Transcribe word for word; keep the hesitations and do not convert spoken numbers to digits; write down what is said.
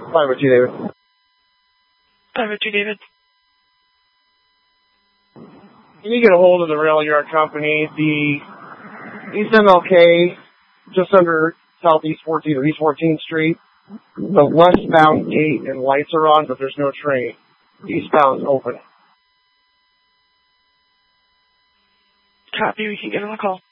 five oh two, David. five oh two, David. Can you get a hold of the rail yard company? The East M L K, just under Southeast fourteenth or East fourteenth Street. The westbound gate and lights are on, but there's no train. Eastbound is open. Copy. We can get on a call.